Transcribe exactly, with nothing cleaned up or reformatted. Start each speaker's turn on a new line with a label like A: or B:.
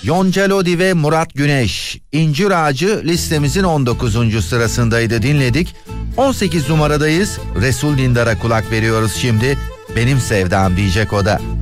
A: Yonca Lodi ve Murat Güneş, İncir Ağacı listemizin on dokuzuncu sırasındaydı, dinledik. on sekiz numaradayız. Resul Dindar'a kulak veriyoruz şimdi. Benim sevdam diyecek o da.